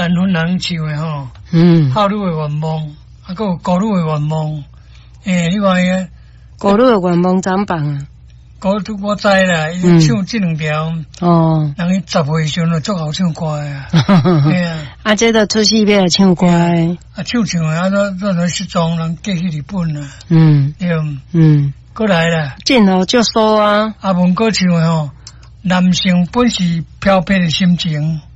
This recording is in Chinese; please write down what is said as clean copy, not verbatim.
兰芬人唱的吼，孝女的愿望，还佫有孤女的愿望。你看伊孤女的愿望怎办啊？ 孤女我知啦，伊唱这两条，人伊10岁时阵就足好唱歌的啊。 啊，这都出戏要来唱歌的。 唱的都失踪人嫁去日本啦。过来啦， 真好足疏啊。 阿文哥唱的吼，男性本是飘撇的心情。